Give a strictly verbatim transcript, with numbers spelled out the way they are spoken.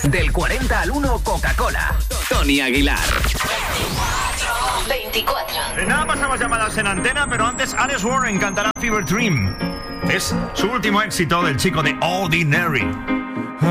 Del cuarenta al uno, Coca-Cola. Tony Aguilar. veinticuatro. De nada pasamos llamadas en antena, pero antes Alex Warren cantará Fever Dream. Es su último éxito del chico de Ordinary.